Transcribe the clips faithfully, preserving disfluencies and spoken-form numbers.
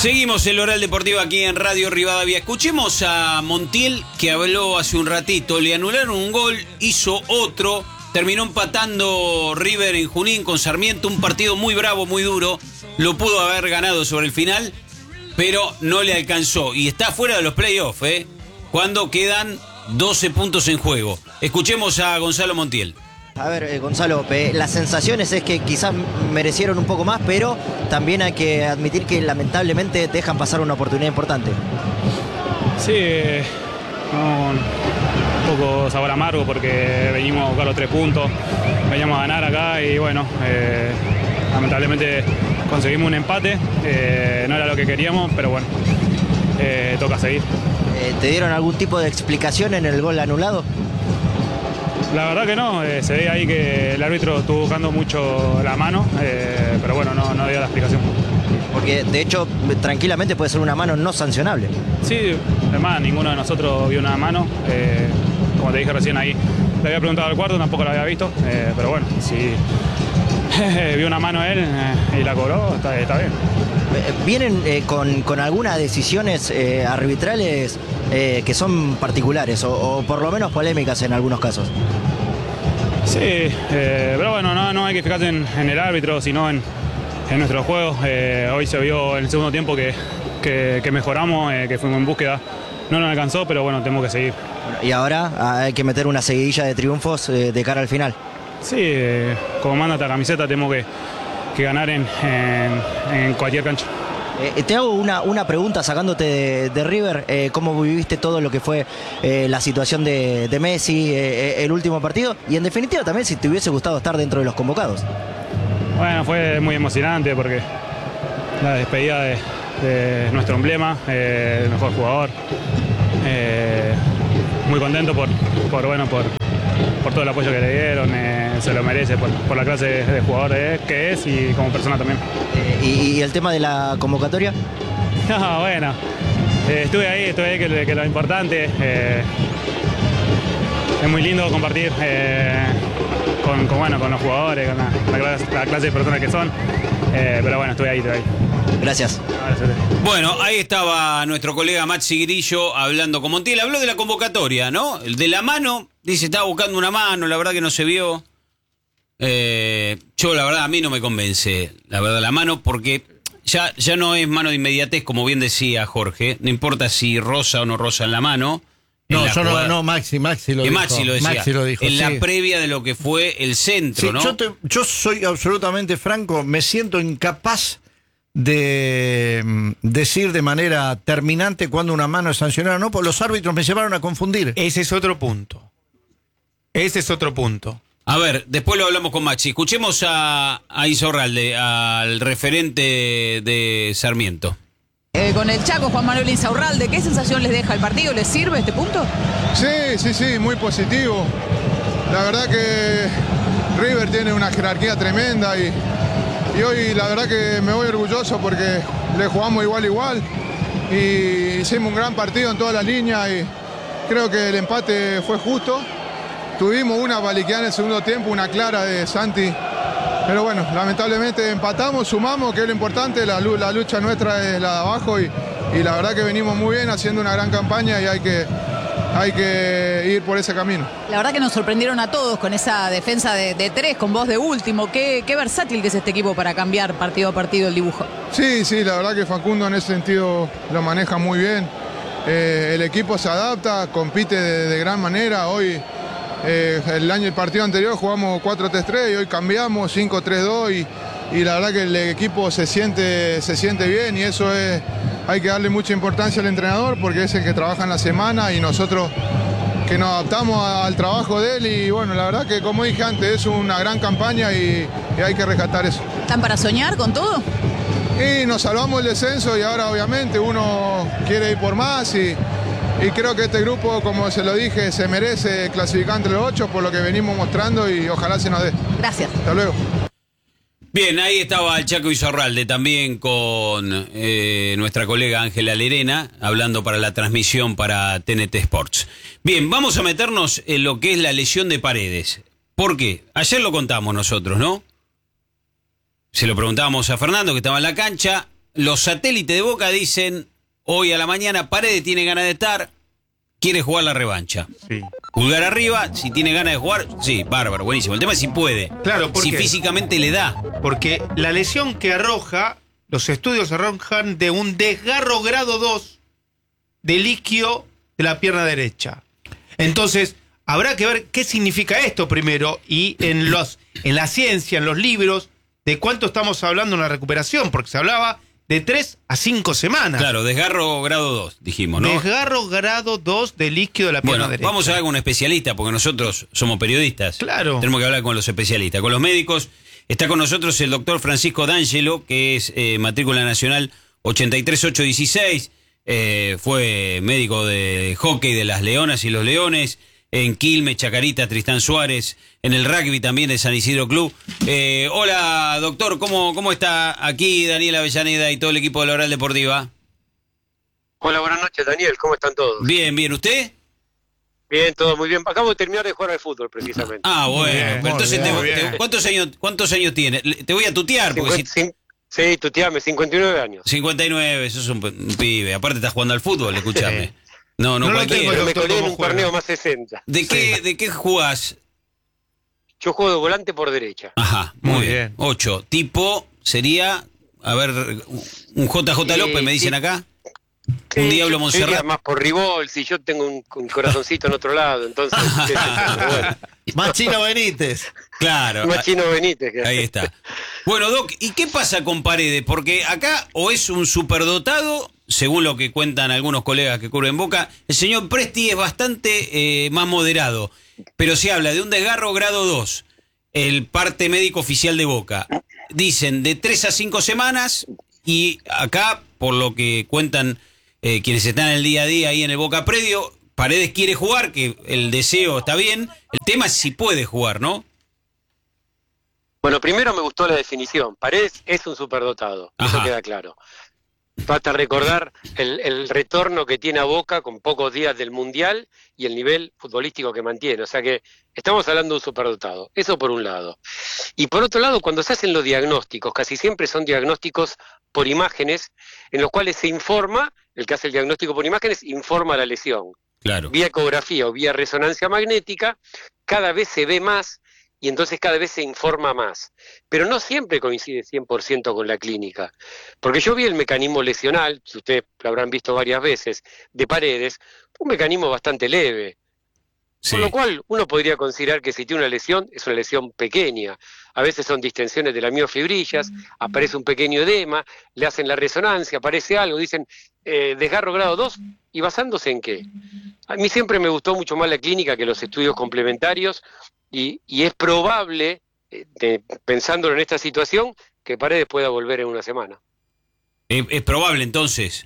Seguimos el Oral Deportivo aquí en Radio Rivadavia. Escuchemos a Montiel, que habló hace un ratito. Le anularon un gol, hizo otro. Terminó empatando River en Junín con Sarmiento. Un partido muy bravo, muy duro. Lo pudo haber ganado sobre el final, pero no le alcanzó. Y está fuera de los playoffs, ¿eh? Cuando quedan doce puntos en juego. Escuchemos a Gonzalo Montiel. A ver, eh, Gonzalo, eh, las sensaciones es que quizás merecieron un poco más, pero también hay que admitir que lamentablemente dejan pasar una oportunidad importante. Sí, no, un poco sabor amargo porque venimos a buscar los tres puntos, veníamos a ganar acá y bueno, eh, lamentablemente conseguimos un empate, eh, no era lo que queríamos, pero bueno, eh, toca seguir. Eh, ¿Te dieron algún tipo de explicación en el gol anulado? La verdad que no, eh, se ve ahí que el árbitro estuvo buscando mucho la mano, eh, pero bueno, no, no dio la explicación. Porque de hecho, tranquilamente puede ser una mano no sancionable. Sí, además ninguno de nosotros vio una mano, eh, como te dije recién ahí, le había preguntado al cuarto, tampoco la había visto, eh, pero bueno, si vio una mano él eh, y la cobró, está, está bien. ¿Vienen eh, con, con algunas decisiones eh, arbitrales eh, que son particulares o, o por lo menos polémicas en algunos casos? Sí, eh, pero bueno, no, no hay que fijarse en, en el árbitro, sino en, en nuestros juegos. Eh, hoy se vio en el segundo tiempo que, que, que mejoramos, eh, que fuimos en búsqueda. No nos alcanzó, pero bueno, tenemos que seguir. Y ahora hay que meter una seguidilla de triunfos eh, de cara al final. Sí, eh, como manda esta camiseta, tenemos que, que ganar en, en, en cualquier cancha. Eh, te hago una, una pregunta sacándote de, de River, eh, ¿cómo viviste todo lo que fue eh, la situación de, de Messi, eh, el último partido? Y en definitiva también si te hubiese gustado estar dentro de los convocados. Bueno, fue muy emocionante porque la despedida de, de nuestro emblema, eh, el mejor jugador. Eh, muy contento por, por, bueno, por, por todo el apoyo que le dieron, eh, se lo merece por, por la clase de, de jugador eh, que es y como persona también. Eh, y, ¿Y el tema de la convocatoria? No, bueno, eh, estuve ahí, estuve ahí, que, que lo importante. Eh, es muy lindo compartir eh, con, con, bueno, con los jugadores, con la, la, clase, la clase de personas que son, eh, pero bueno, estuve ahí, estuve ahí. Gracias. Bueno, ahí estaba nuestro colega Maxi Grillo hablando con Montiel. Habló de la convocatoria, ¿no? El de la mano, dice, estaba buscando una mano, la verdad que no se vio. Eh, yo, la verdad, a mí no me convence, la verdad, la mano, porque ya, ya no es mano de inmediatez, como bien decía Jorge. No importa si rosa o no rosa en la mano. No, yo no, no, Maxi, Maxi lo que dijo. Maxi lo decía. Maxi lo dijo, en sí. la previa de lo que fue el centro, Sí, ¿no? Yo, te, yo soy absolutamente franco, me siento incapaz de mm, decir de manera terminante cuando una mano es sancionada o no, porque los árbitros me llevaron a confundir. Ese es otro punto. Ese es otro punto. A ver, después lo hablamos con Maxi. Escuchemos a, a Insaurralde, al referente de Sarmiento. Eh, con el Chaco, Juan Manuel Insaurralde, ¿qué sensación les deja el partido? ¿Les sirve este punto? Sí, sí, sí, muy positivo. La verdad que River tiene una jerarquía tremenda y, y hoy la verdad que me voy orgulloso porque le jugamos igual igual y hicimos un gran partido en todas las líneas y creo que el empate fue justo. Tuvimos una baliqueada en el segundo tiempo, una clara de Santi, pero bueno, lamentablemente empatamos, sumamos, que es lo importante, la, la lucha nuestra es la de abajo y, y la verdad que venimos muy bien haciendo una gran campaña y hay que, hay que ir por ese camino. La verdad que nos sorprendieron a todos con esa defensa de, de tres, con vos de último. Qué, qué versátil que es este equipo para cambiar partido a partido el dibujo. Sí, sí, la verdad que Facundo en ese sentido lo maneja muy bien. Eh, el equipo se adapta, compite de, de gran manera. Hoy Eh, el año, el partido anterior jugamos cuatro tres tres y hoy cambiamos cinco tres dos y, y la verdad que el equipo se siente, se siente bien y eso es, hay que darle mucha importancia al entrenador porque es el que trabaja en la semana y nosotros que nos adaptamos a, al trabajo de él y bueno, la verdad que como dije antes es una gran campaña y, y hay que rescatar eso. ¿Están para soñar con todo? Y nos salvamos el descenso y ahora obviamente uno quiere ir por más y Y creo que este grupo, como se lo dije, se merece clasificar entre los ocho por lo que venimos mostrando y ojalá se nos dé. Gracias. Hasta luego. Bien, ahí estaba el Chaco Insaurralde también con eh, nuestra colega Ángela Lerena, hablando para la transmisión para T N T Sports. Bien, vamos a meternos en lo que es la lesión de Paredes. ¿Por qué? Ayer lo contamos nosotros, ¿no? Se lo preguntábamos a Fernando, que estaba en la cancha. los satélites de Boca dicen, hoy a la mañana, Paredes tiene ganas de estar, quiere jugar la revancha. Sí. Pulgar arriba, si tiene ganas de jugar, sí, bárbaro, buenísimo. El tema es si puede. Claro, ¿por si qué? físicamente le da. Porque la lesión que arroja, los estudios arrojan de un desgarro grado dos del isquio de la pierna derecha. Entonces, habrá que ver qué significa esto primero y en, los, en la ciencia, en los libros, de cuánto estamos hablando en la recuperación, porque se hablaba de tres a cinco semanas. Claro, desgarro grado dos, dijimos, ¿no? Desgarro grado dos del isquio de la pierna Bueno, derecha. vamos a hablar con un especialista, porque nosotros somos periodistas. Claro. Tenemos que hablar con los especialistas, con los médicos. Está con nosotros el doctor Francisco D'Angelo, que es eh, matrícula nacional ochenta y tres mil ochocientos dieciséis. Eh, fue médico de hockey de las Leonas y los Leones, en Quilmes, Chacarita, Tristán Suárez, en el rugby también de San Isidro Club. Eh, hola, doctor, ¿cómo, ¿cómo está aquí Daniel Avellaneda y todo el equipo de la Oral Deportiva? Hola, buenas noches, Daniel, ¿cómo están todos? Bien, bien, ¿usted? Bien, todo muy bien. Acabo de terminar de jugar al fútbol, precisamente. Ah, bueno, bien, pero entonces, muy te- bien. te- ¿cuántos años cuántos años tiene? Le- Te voy a tutear, porque si... Cincuenta- cin- Sí, tuteame, cincuenta y nueve años. cincuenta y nueve, sos un, p- un pibe. Aparte estás jugando al fútbol, escuchame. Sí. No, no, No lo cualquiera. tengo, Pero me doctor, colé en ¿cómo un juega? torneo más sesenta. ¿De qué, ¿De qué jugás? Yo juego de volante por derecha. Ajá, muy, Muy bien. bien. Ocho. Tipo sería, a ver, un J J Sí, López, me dicen sí. acá. Sí, Un Diablo yo- yo Montserrat. iría más por Ribol, si yo tengo un, un corazoncito en otro lado, entonces... qué sé yo, pero bueno. Machino Benítez. Claro. Machino Benítez. que- Ahí está. Bueno, Doc, ¿y qué pasa con Paredes? Porque acá o es un superdotado, según lo que cuentan algunos colegas que cubren Boca, el señor Presti es bastante eh, más moderado, pero se habla de un desgarro grado dos, el parte médico oficial de Boca. Dicen de tres a cinco semanas y acá, por lo que cuentan eh, quienes están en el día a día ahí en el Boca Predio, Paredes quiere jugar, que el deseo está bien, el tema es si puede jugar, ¿no? Bueno, primero me gustó la definición. Paredes es un superdotado, eso Ajá. queda claro. Basta recordar el, el retorno que tiene a Boca con pocos días del Mundial y el nivel futbolístico que mantiene. O sea que estamos hablando de un superdotado. Eso por un lado. Y por otro lado, cuando se hacen los diagnósticos, casi siempre son diagnósticos por imágenes, en los cuales se informa, el que hace el diagnóstico por imágenes, informa la lesión. Claro. Vía ecografía o vía resonancia magnética, cada vez se ve más y entonces cada vez se informa más. Pero no siempre coincide cien por ciento con la clínica. Porque yo vi el mecanismo lesional, si ustedes lo habrán visto varias veces, de Paredes, un mecanismo bastante leve. Sí. Con lo cual, uno podría considerar que si tiene una lesión, es una lesión pequeña. A veces son distensiones de las miofibrillas, aparece un pequeño edema, le hacen la resonancia, aparece algo, dicen eh, desgarro grado dos, ¿y basándose en qué? A mí siempre me gustó mucho más la clínica que los estudios complementarios, y, y es probable, eh, de- pensándolo en esta situación, que Paredes pueda volver en una semana. Es, es probable entonces.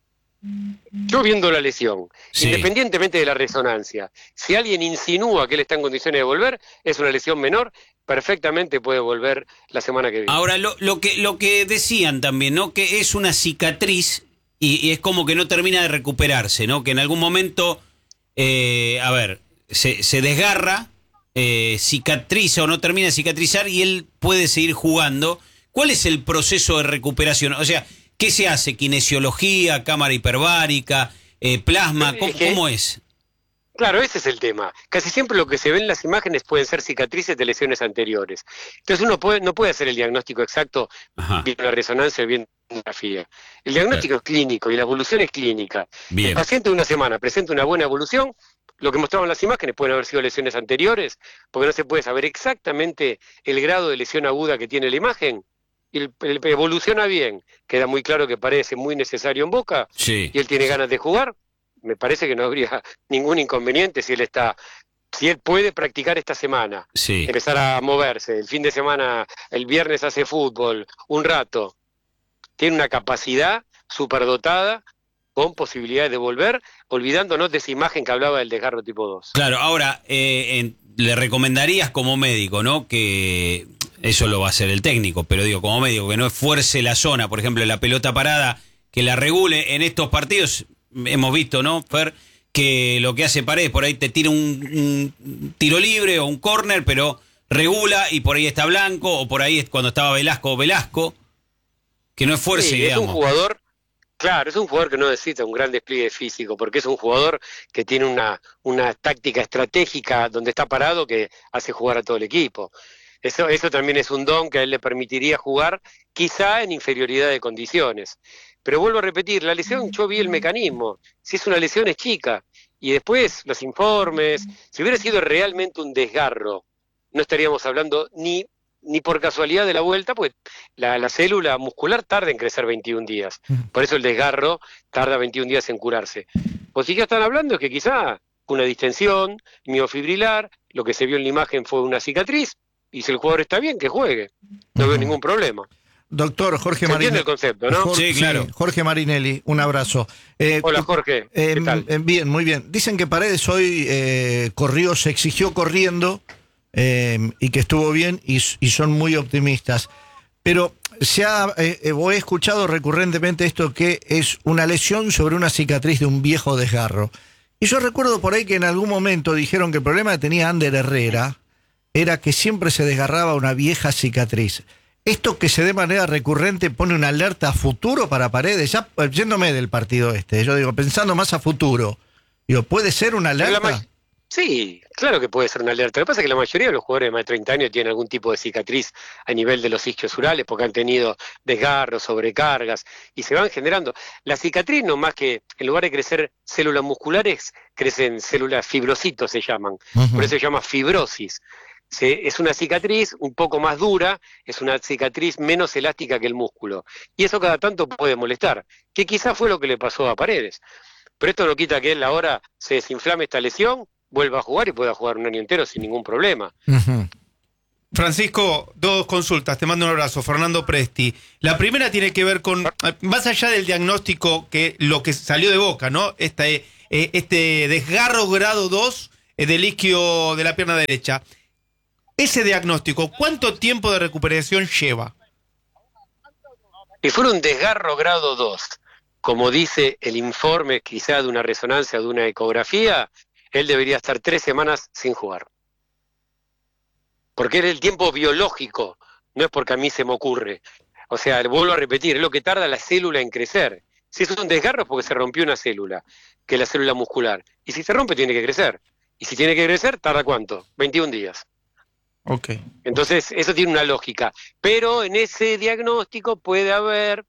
Yo viendo la lesión, Sí. independientemente de la resonancia, si alguien insinúa que él está en condiciones de volver, es una lesión menor, perfectamente puede volver la semana que viene. Ahora, lo, lo que lo que decían también, ¿no? Que es una cicatriz y, y es como que no termina de recuperarse, ¿no? Que en algún momento, eh, a ver, se, se desgarra, eh, cicatriza o no termina de cicatrizar y él puede seguir jugando. ¿Cuál es el proceso de recuperación? O sea, ¿qué se hace? ¿Kinesiología, cámara hiperbárica, eh, plasma? ¿Cómo, Es que- cómo es? Claro, ese es el tema. Casi siempre lo que se ve en las imágenes pueden ser cicatrices de lesiones anteriores. Entonces uno puede, no puede hacer el diagnóstico exacto Ajá. viendo la resonancia o viendo la ecografía. El diagnóstico es clínico y la evolución es clínica. Bien. El paciente de una semana presenta una buena evolución, lo que mostraban las imágenes pueden haber sido lesiones anteriores, porque no se puede saber exactamente el grado de lesión aguda que tiene la imagen. Y el- el- evoluciona bien, queda muy claro que parece muy necesario en Boca, Sí. y él tiene ganas de jugar, me parece que no habría ningún inconveniente si él está, si él puede practicar esta semana, Sí. empezar a moverse, el fin de semana, el viernes hace fútbol, un rato, tiene una capacidad superdotada con posibilidades de volver, olvidándonos de esa imagen que hablaba del desgarro tipo dos. Claro, ahora, eh, en- le recomendarías como médico, ¿no? Que eso lo va a hacer el técnico, pero digo, como médico, que no esfuerce la zona, por ejemplo, la pelota parada, que la regule en estos partidos. Hemos visto, ¿no, Fer? Que lo que hace Paredes, por ahí te tira un, un tiro libre o un córner, pero regula y por ahí está Blanco, o por ahí es cuando estaba Velasco, Velasco. Que no es fuerza, Sí, digamos. es un jugador, claro, es un jugador que no necesita un gran despliegue físico, porque es un jugador que tiene una, una táctica estratégica donde está parado que hace jugar a todo el equipo. Eso, eso también es un don que a él le permitiría jugar, quizá en inferioridad de condiciones. Pero vuelvo a repetir, la lesión, yo vi el mecanismo. Si es una lesión es chica. Y después los informes, si hubiera sido realmente un desgarro, no estaríamos hablando ni, ni por casualidad de la vuelta, pues la, la célula muscular tarda en crecer veintiún días. Por eso el desgarro tarda veintiún días en curarse. Pues si ya están hablando es que quizá una distensión miofibrilar, lo que se vio en la imagen fue una cicatriz, y si el jugador está bien, que juegue. No veo ningún problema. Doctor Jorge ¿Se entiende Marinelli. el concepto, no? Jorge, Sí, claro. Jorge Marinelli, un abrazo. Eh, Hola, Jorge. eh, ¿Qué tal? eh, bien, muy bien. Dicen que Paredes hoy eh, corrió, se exigió corriendo eh, y que estuvo bien y, y son muy optimistas. Pero se ha, eh, eh, he escuchado recurrentemente esto que es una lesión sobre una cicatriz de un viejo desgarro. Y yo recuerdo por ahí que en algún momento dijeron que el problema que tenía Ander Herrera era que siempre se desgarraba una vieja cicatriz. ¿Esto que se dé de manera recurrente pone una alerta a futuro para Paredes? Ya yéndome del partido este, yo digo, pensando más a futuro, digo, ¿puede ser una La alerta? ma- Sí, claro que puede ser una alerta. Lo que pasa es que la mayoría de los jugadores de más de treinta años tienen algún tipo de cicatriz a nivel de los isquiosurales porque han tenido desgarros, sobrecargas y se van generando. La cicatriz no más que, en lugar de crecer células musculares, crecen células fibrocitos, se llaman. Ujú. Por eso se llama fibrosis. Se, es una cicatriz un poco más dura, es una cicatriz menos elástica que el músculo. Y eso cada tanto puede molestar, que quizás fue lo que le pasó a Paredes. Pero esto no quita que él ahora se desinflame esta lesión, vuelva a jugar y pueda jugar un año entero sin ningún problema. Ujú. Francisco, dos consultas, te mando un abrazo. Fernando Presti. La primera tiene que ver con, más allá del diagnóstico, que lo que salió de Boca, ¿no? Este, eh, este desgarro grado dos eh, del isquio de la pierna derecha. Ese diagnóstico, ¿cuánto tiempo de recuperación lleva? Si fuera un desgarro grado dos, como dice el informe quizá de una resonancia, de una ecografía, él debería estar tres semanas sin jugar. Porque es el tiempo biológico, no es porque a mí se me ocurre. O sea, vuelvo a repetir, es lo que tarda la célula en crecer. Si eso es un desgarro es porque se rompió una célula, que es la célula muscular. Y si se rompe tiene que crecer. Y si tiene que crecer, ¿tarda cuánto? veintiún días. Ok. Entonces, eso tiene una lógica. Pero en ese diagnóstico puede haber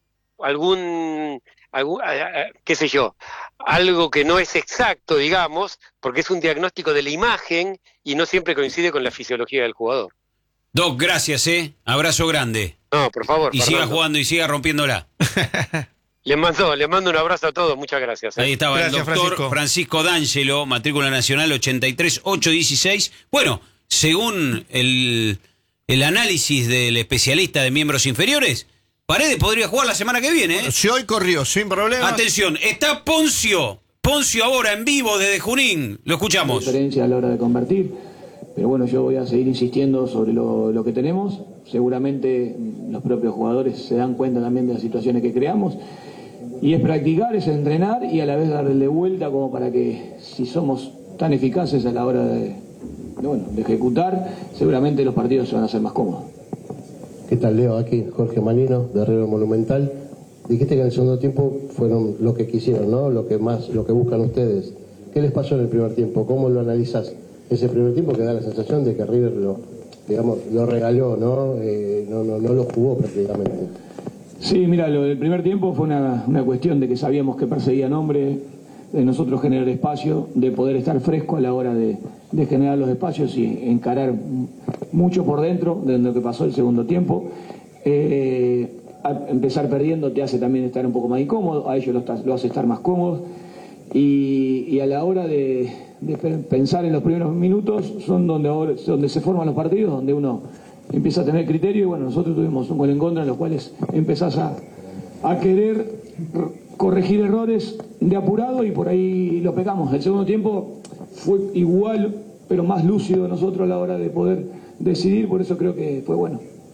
algún, algún, qué sé yo, algo que no es exacto, digamos, porque es un diagnóstico de la imagen y no siempre coincide con la fisiología del jugador. Doc, gracias, ¿eh? Abrazo grande. No, por favor, Y siga Fernando. jugando y siga rompiéndola. Les mando, les mando un abrazo a todos, muchas gracias. ¿eh? Ahí estaba Gracias, el doctor Francisco. Francisco D'Angelo, matrícula nacional ochenta y tres ocho dieciséis. Bueno, según el, el análisis del especialista de miembros inferiores, Paredes podría jugar la semana que viene, ¿eh? Si hoy corrió sin problema. Atención, está Poncio. Poncio ahora en vivo desde Junín. Lo escuchamos. Diferencia a la hora de convertir, pero bueno, yo voy a seguir insistiendo sobre lo, lo que tenemos. Seguramente los propios jugadores se dan cuenta también de las situaciones que creamos, y es practicar, es entrenar y a la vez darle vuelta como para que, si somos tan eficaces a la hora de, de, bueno, de ejecutar, seguramente los partidos se van a hacer más cómodos. ¿Qué tal, Leo? Aquí Jorge Malino, de Río Monumental. Dijiste que en el segundo tiempo fueron lo que quisieron, ¿no? Lo que más, lo que buscan ustedes. ¿Qué les pasó en el primer tiempo? ¿Cómo lo analizás? Ese primer tiempo que da la sensación de que River lo, digamos, lo regaló, ¿no? Eh, no, no, no lo jugó prácticamente. Sí, mira, lo del primer tiempo fue una, una cuestión de que sabíamos que perseguían hombre, de nosotros generar espacio, de poder estar fresco a la hora de, de generar los espacios y encarar mucho por dentro de lo que pasó el segundo tiempo. Eh, empezar perdiendo te hace también estar un poco más incómodo, a ellos lo, lo hace estar más cómodos, y, y a la hora de, de pensar en los primeros minutos son donde, ahora, donde se forman los partidos, donde uno empieza a tener criterio, y bueno, nosotros tuvimos un gol en contra en los cuales empezás a, a querer corregir errores de apurado y por ahí lo pecamos. El segundo tiempo fue igual, pero más lúcido nosotros a la hora de poder decidir, por eso creo que fue bueno.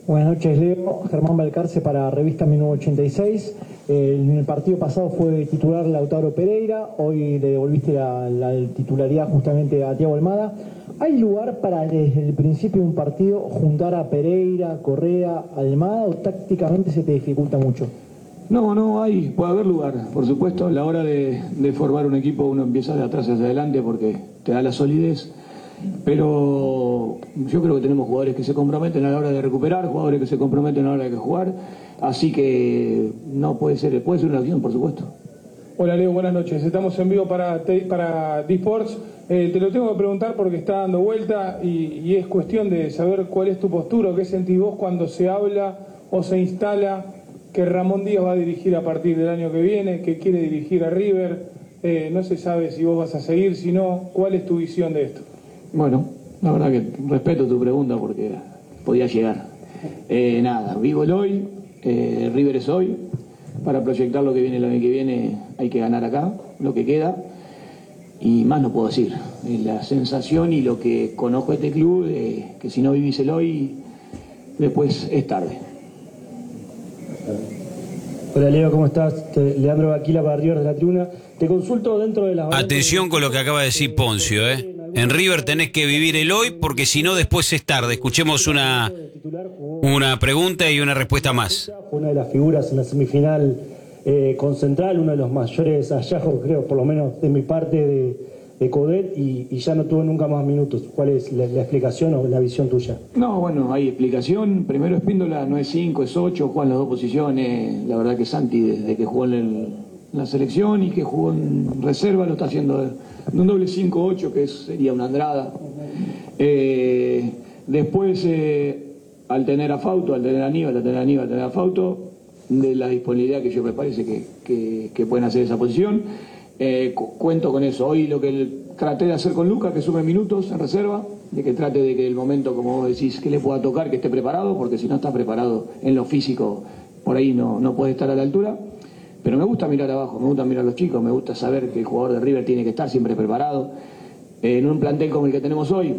Buenas noches, Leo. Germán Balcarce para Revista mil novecientos ochenta y seis. Eh, en el partido pasado fue titular Lautaro Pereira, hoy le devolviste la, la titularidad justamente a Thiago Almada. ¿Hay lugar para desde el principio de un partido juntar a Pereira, Correa, Almada o tácticamente se te dificulta mucho? No, no hay, puede haber lugar, por supuesto. A la hora de, de formar un equipo uno empieza de atrás hacia adelante porque te da la solidez. Pero yo creo que tenemos jugadores que se comprometen a la hora de recuperar, jugadores que se comprometen a la hora de jugar, así que no puede ser, puede ser una opción, por supuesto. Hola Leo, buenas noches. Estamos en vivo para, para D-Sports. Eh, te lo tengo que preguntar porque está dando vuelta y, y es cuestión de saber cuál es tu postura, qué sentís vos cuando se habla o se instala que Ramón Díaz va a dirigir a partir del año que viene, que quiere dirigir a River. Eh, no se sabe si vos vas a seguir, si no, ¿cuál es tu visión de esto? Bueno, la verdad que respeto tu pregunta porque podía llegar. Eh, nada, vivo el hoy, eh, River es hoy. Para proyectar lo que viene el año que viene hay que ganar acá, lo que queda. Y más no puedo decir. Eh, la sensación y lo que conozco de este club, eh, que si no vivís el hoy, después es tarde. Hola Leo, ¿cómo estás? Te, Leandro Aquila para River de la Tribuna. Te consulto dentro de las... Atención con lo que acaba de decir Poncio, ¿eh? En River tenés que vivir el hoy porque si no después es tarde. Escuchemos una, una pregunta y una respuesta más. Una de las figuras en la semifinal eh, con Central, uno de los mayores hallazgos, creo, por lo menos de mi parte, de, de Coudet, y, y ya no tuvo nunca más minutos. ¿Cuál es la, la explicación o la visión tuya? No, bueno, hay explicación. Primero Espíndola no es cinco, es ocho, juega en las dos posiciones. La verdad que Santi, desde que jugó en el... la selección y que jugó en reserva, lo está haciendo de un doble cinco ocho, que es, sería una Andrada. Eh, después, eh, al tener a Fauto, al tener a Aníbal, al tener a Aníbal, al tener a Fauto, de la disponibilidad que yo me parece que, que, que pueden hacer esa posición, eh, cu cuento con eso. Hoy lo que el, traté de hacer con Lucas, que sume minutos en reserva, de que trate de que el momento, como vos decís, que le pueda tocar, que esté preparado, porque si no está preparado en lo físico, por ahí no, no puede estar a la altura. Pero me gusta mirar abajo, me gusta mirar a los chicos, me gusta saber que el jugador de River tiene que estar siempre preparado. En un plantel como el que tenemos hoy,